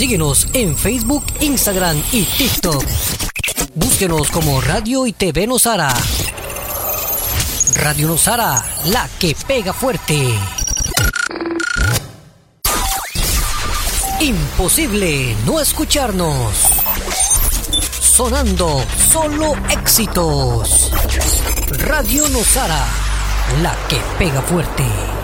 Síguenos en Facebook, Instagram y TikTok. Búsquenos como Radio y TV Nosara. Radio Nosara, la que pega fuerte. Imposible no escucharnos. Sonando solo éxitos. Radio Nosara, la que pega fuerte.